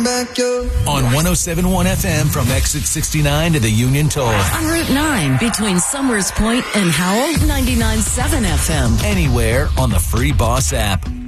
back your... On 107.1 FM from exit 69 to the Union Toll. On Route 9 between Summers Point and Howell, 99.7 FM. Anywhere on the free Boss app.